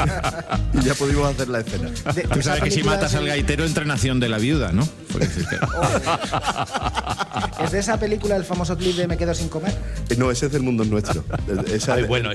Y ya pudimos hacer la escena. Tú sabes que si matas al gaitero, entrenación de la viuda, ¿no? Porque es que... ¿Es de esa película el famoso clip de Me quedo sin comer? No, ese es del mundo nuestro. Ay, bueno,